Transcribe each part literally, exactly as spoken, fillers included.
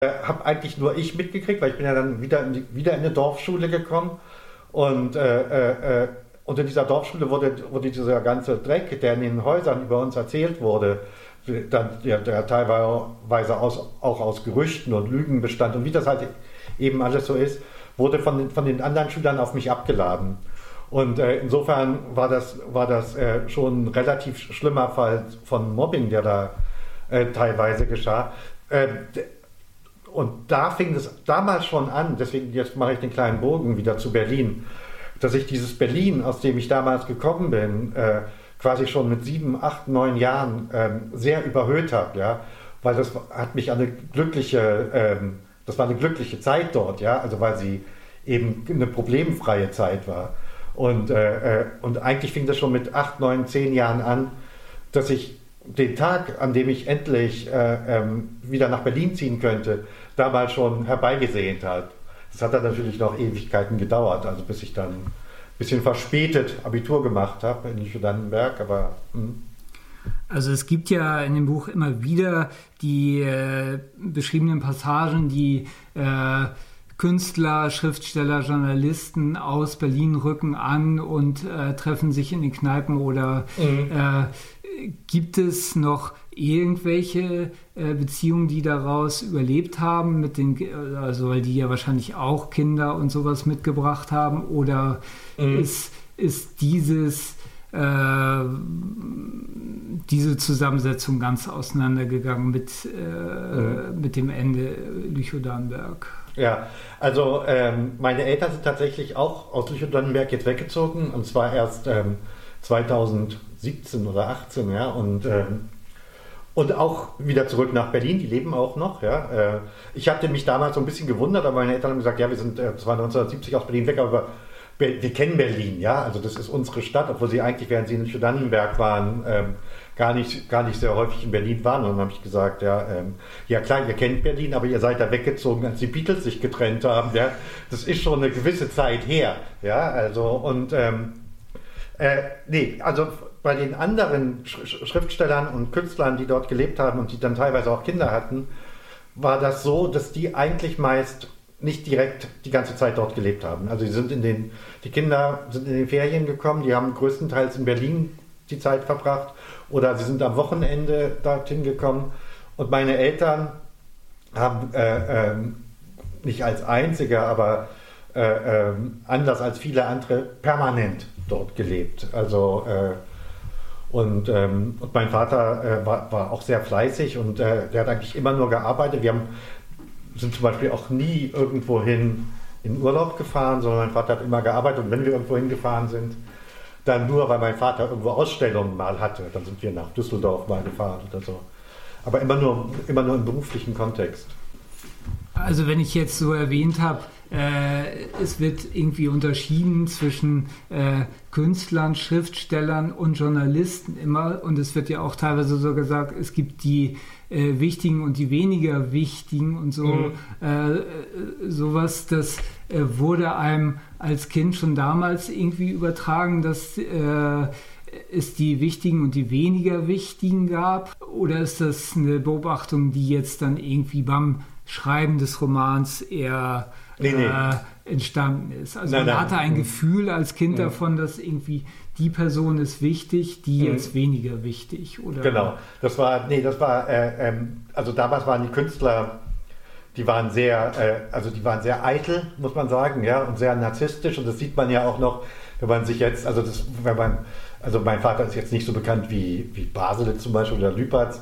Habe eigentlich nur ich mitgekriegt, weil ich bin ja dann wieder in, die, wieder in eine Dorfschule gekommen und, äh, äh, und in dieser Dorfschule wurde, wurde dieser ganze Dreck, der in den Häusern über uns erzählt wurde, dann, der, der teilweise aus, auch aus Gerüchten und Lügen bestand und wie das halt eben alles so ist, wurde von den, von den anderen Schülern auf mich abgeladen. Und äh, insofern war das, war das äh, schon ein relativ schlimmer Fall von Mobbing, der da äh, teilweise geschah. Äh, Und da fing es damals schon an, deswegen jetzt mache ich den kleinen Bogen wieder zu Berlin, dass ich dieses Berlin, aus dem ich damals gekommen bin, äh, quasi schon mit sieben, acht, neun Jahren ähm, sehr überhöht habe, ja, weil das hat mich eine glückliche, ähm, das war eine glückliche Zeit dort, ja, also weil sie eben eine problemfreie Zeit war. Und, äh, und eigentlich fing das schon mit acht, neun, zehn Jahren an, dass ich den Tag, an dem ich endlich äh, ähm, wieder nach Berlin ziehen könnte, damals schon herbeigesehnt hat. Das hat dann natürlich noch Ewigkeiten gedauert, also bis ich dann ein bisschen verspätet Abitur gemacht habe in Lüchow-Dannenberg, aber... Mh. Also es gibt ja in dem Buch immer wieder die äh, beschriebenen Passagen, die äh, Künstler, Schriftsteller, Journalisten aus Berlin rücken an und äh, treffen sich in den Kneipen oder mhm. äh, gibt es noch irgendwelche äh, Beziehungen, die daraus überlebt haben, mit den, also weil die ja wahrscheinlich auch Kinder und sowas mitgebracht haben, oder mhm. ist, ist dieses äh, diese Zusammensetzung ganz auseinandergegangen mit, äh, mhm. mit dem Ende Lüchow-Dannenberg? Ja, also ähm, meine Eltern sind tatsächlich auch aus Lüchow-Dannenberg jetzt weggezogen, und zwar erst ähm, zweitausendsiebzehn oder achtzehn, ja, und, ähm, und auch wieder zurück nach Berlin, die leben auch noch, ja. Äh, ich hatte mich damals so ein bisschen gewundert, aber meine Eltern haben gesagt, ja, wir sind äh, zwar neunzehnhundertsiebzig aus Berlin weg, aber wir, wir kennen Berlin, ja, also das ist unsere Stadt, obwohl sie eigentlich, während sie in Lüchow-Dannenberg waren, ähm, gar nicht, gar nicht sehr häufig in Berlin waren. Und dann habe ich gesagt, ja, ähm, ja klar, ihr kennt Berlin, aber ihr seid da weggezogen, als die Beatles sich getrennt haben, ja. Das ist schon eine gewisse Zeit her, ja, also, und ähm, Äh, nee, also bei den anderen Sch- Schriftstellern und Künstlern, die dort gelebt haben und die dann teilweise auch Kinder hatten, war das so, dass die eigentlich meist nicht direkt die ganze Zeit dort gelebt haben. Also die sind in den, die Kinder sind in den Ferien gekommen, die haben größtenteils in Berlin die Zeit verbracht oder sie sind am Wochenende dorthin gekommen, und meine Eltern haben äh, äh, nicht als einzige, aber äh, äh, anders als viele andere permanent dort gelebt. Also äh, und, ähm, und mein Vater äh, war, war auch sehr fleißig, und äh, der hat eigentlich immer nur gearbeitet. Wir haben, sind zum Beispiel auch nie irgendwohin in Urlaub gefahren, sondern mein Vater hat immer gearbeitet, und wenn wir irgendwo hingefahren sind, dann nur, weil mein Vater irgendwo Ausstellungen mal hatte. Dann sind wir nach Düsseldorf mal gefahren oder so. Aber immer nur, immer nur im beruflichen Kontext. Also wenn ich jetzt so erwähnt habe, äh, es wird irgendwie unterschieden zwischen äh, Künstlern, Schriftstellern und Journalisten immer, und es wird ja auch teilweise so gesagt, es gibt die äh, wichtigen und die weniger wichtigen und so mhm. äh, sowas, das äh, wurde einem als Kind schon damals irgendwie übertragen, dass äh, es die wichtigen und die weniger wichtigen gab, oder ist das eine Beobachtung, die jetzt dann irgendwie beim Schreiben des Romans eher nee, nee. Äh, entstanden ist? Also nein, man nein. hatte ein Gefühl als Kind mhm. davon, dass irgendwie die Person ist wichtig, die mhm. jetzt weniger wichtig, oder? Genau, das war, nee, das war, äh, ähm, also damals waren die Künstler, die waren sehr, äh, also die waren sehr eitel, muss man sagen, ja, und sehr narzisstisch, und das sieht man ja auch noch, wenn man sich jetzt, also das, wenn man, also mein Vater ist jetzt nicht so bekannt wie, wie Basel zum Beispiel oder Lüpertz,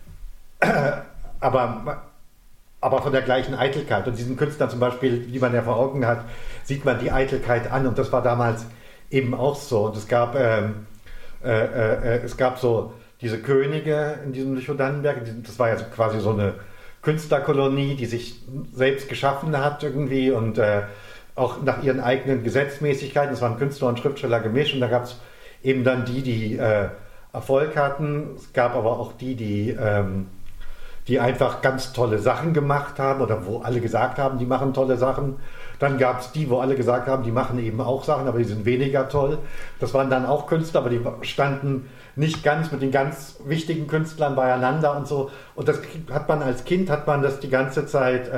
äh, aber aber von der gleichen Eitelkeit. Und diesen Künstlern zum Beispiel, die man ja vor Augen hat, sieht man die Eitelkeit an. Und das war damals eben auch so. Und es gab, ähm, äh, äh, es gab so diese Könige in diesem Lüchow-Dannenberg. Das war ja so quasi so eine Künstlerkolonie, die sich selbst geschaffen hat irgendwie, und äh, auch nach ihren eigenen Gesetzmäßigkeiten. Das waren Künstler und Schriftsteller gemischt. Und da gab es eben dann die, die äh, Erfolg hatten. Es gab aber auch die, die... Ähm, die einfach ganz tolle Sachen gemacht haben, oder wo alle gesagt haben, die machen tolle Sachen. Dann gab es die, wo alle gesagt haben, die machen eben auch Sachen, aber die sind weniger toll. Das waren dann auch Künstler, aber die standen nicht ganz mit den ganz wichtigen Künstlern beieinander und so. Und das hat man als Kind, hat man das die ganze Zeit